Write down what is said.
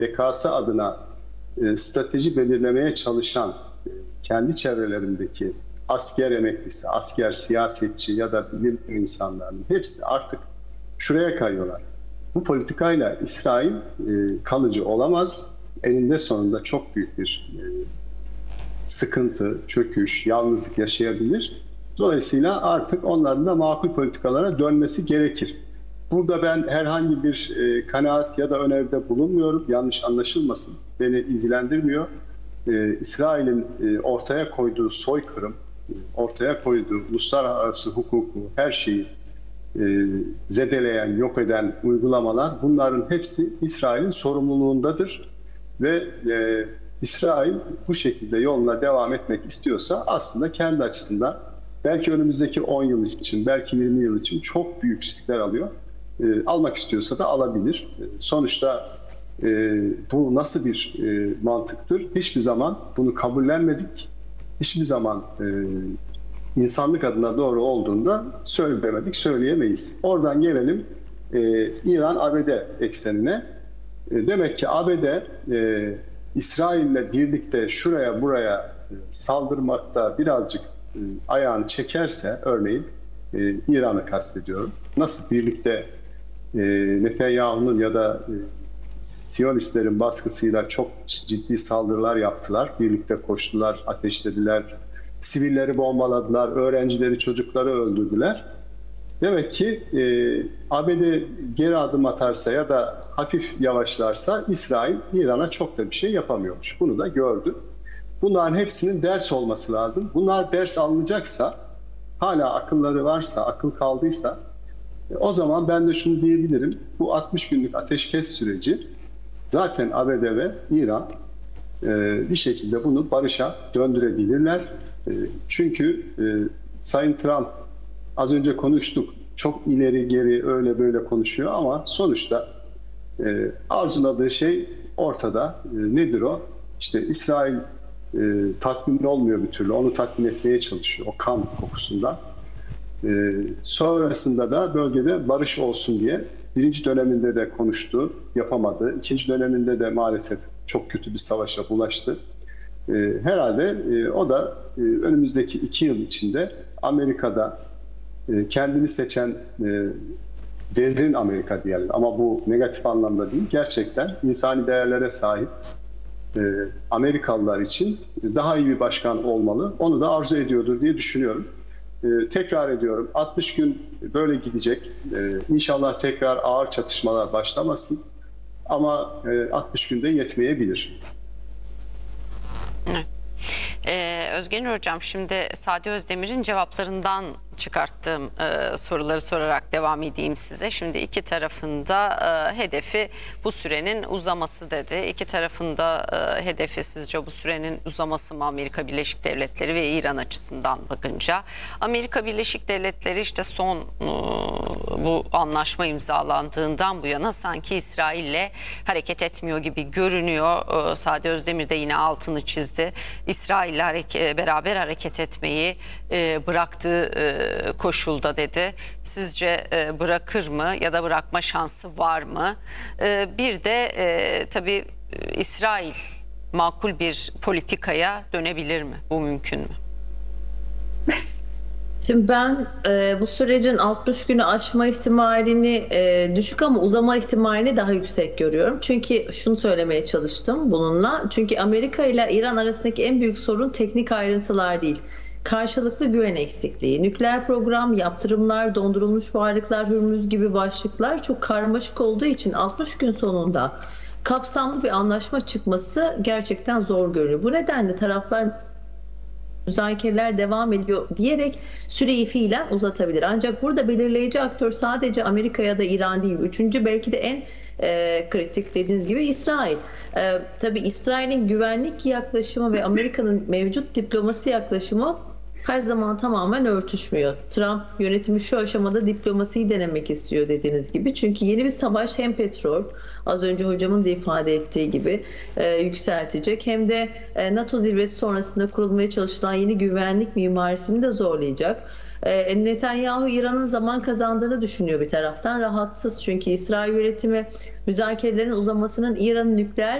bekası adına strateji belirlemeye çalışan kendi çevrelerindeki asker emeklisi, asker siyasetçi ya da bilim insanlarının hepsi artık şuraya kayıyorlar. Bu politikayla İsrail kalıcı olamaz. Eninde sonunda çok büyük bir sıkıntı, çöküş, yalnızlık yaşayabilir. Dolayısıyla artık onların da makul politikalara dönmesi gerekir. Burada ben herhangi bir kanaat ya da öneride bulunmuyorum. Yanlış anlaşılmasın. Beni ilgilendirmiyor. İsrail'in ortaya koyduğu soykırım, ortaya koyduğu uluslararası hukuku, her şeyi zedeleyen, yok eden uygulamalar, bunların hepsi İsrail'in sorumluluğundadır. Ve İsrail bu şekilde yoluna devam etmek istiyorsa aslında kendi açısından belki önümüzdeki 10 yıl için, belki 20 yıl için çok büyük riskler alıyor. Almak istiyorsa da alabilir. Sonuçta bu nasıl bir mantıktır? Hiçbir zaman bunu kabullenmedik. Hiçbir zaman insanlık adına doğru olduğunda söylemedik, söyleyemeyiz. Oradan gelelim İran-ABD eksenine. Demek ki ABD İsrail'le birlikte şuraya buraya saldırmakta birazcık ayağını çekerse, örneğin İran'ı kastediyorum. Nasıl birlikte Netanyahu'nun ya da Siyonistlerin baskısıyla çok ciddi saldırılar yaptılar. Birlikte koştular, ateşlediler, sivilleri bombaladılar, öğrencileri, çocukları öldürdüler. Demek ki ABD geri adım atarsa ya da hafif yavaşlarsa İsrail İran'a çok da bir şey yapamıyormuş. Bunu da gördü. Bunların hepsinin ders olması lazım. Bunlar ders alınacaksa, hala akılları varsa, akıl kaldıysa o zaman ben de şunu diyebilirim. Bu 60 günlük ateşkes süreci zaten ABD ve İran bir şekilde bunu barışa döndürebilirler. Çünkü Sayın Trump, az önce konuştuk, çok ileri geri öyle böyle konuşuyor ama sonuçta arzuladığı şey ortada. Nedir o? İşte İsrail tatmin olmuyor bir türlü. Onu tatmin etmeye çalışıyor o kan kokusundan. Sonrasında da bölgede barış olsun diye birinci döneminde de konuştu, yapamadı. İkinci döneminde de maalesef çok kötü bir savaşa bulaştı. Herhalde o da önümüzdeki 2 yıl içinde Amerika'da kendini seçen devrin Amerika diyelim. Ama bu negatif anlamda değil. Gerçekten insani değerlere sahip Amerikalılar için daha iyi bir başkan olmalı. Onu da arzu ediyordur diye düşünüyorum. Tekrar ediyorum, 60 gün böyle gidecek. İnşallah tekrar ağır çatışmalar başlamasın. Ama 60 günde yetmeyebilir. Evet. Özgenür Hocam, şimdi Sadi Özdemir'in cevaplarından çıkarttığım soruları sorarak devam edeyim size. Şimdi iki tarafında hedefi bu sürenin uzaması dedi. İki tarafında hedefi sizce bu sürenin uzaması mı Amerika Birleşik Devletleri ve İran açısından bakınca? Amerika Birleşik Devletleri işte son bu anlaşma imzalandığından bu yana sanki İsrail'le hareket etmiyor gibi görünüyor. Sadi Özdemir de yine altını çizdi. İsrail'le beraber hareket etmeyi bıraktığı koşulda dedi. Sizce bırakır mı ya da bırakma şansı var mı? Bir de tabii İsrail makul bir politikaya dönebilir mi? Bu mümkün mü? Şimdi ben bu sürecin 60 günü aşma ihtimalini düşük ama uzama ihtimalini daha yüksek görüyorum. Çünkü şunu söylemeye çalıştım bununla. Çünkü Amerika ile İran arasındaki en büyük sorun teknik ayrıntılar değil. Karşılıklı güven eksikliği, nükleer program, yaptırımlar, dondurulmuş varlıklar, Hürmüz gibi başlıklar çok karmaşık olduğu için 60 gün sonunda kapsamlı bir anlaşma çıkması gerçekten zor görünüyor. Bu nedenle taraflar müzakereler devam ediyor diyerek süreyi fiilen uzatabilir. Ancak burada belirleyici aktör sadece Amerika ya da İran değil. Üçüncü belki de en kritik dediğiniz gibi İsrail. Tabii İsrail'in güvenlik yaklaşımı ve Amerika'nın mevcut diplomasi yaklaşımı her zaman tamamen örtüşmüyor. Trump yönetimi şu aşamada diplomasiyi denemek istiyor dediğiniz gibi. Çünkü yeni bir savaş hem petrol, az önce hocamın da ifade ettiği gibi yükseltecek, hem de NATO zirvesi sonrasında kurulmaya çalışılan yeni güvenlik mimarisini de zorlayacak. Netanyahu İran'ın zaman kazandığını düşünüyor bir taraftan. Rahatsız çünkü İsrail yönetimi müzakerelerin uzamasının İran'ın nükleer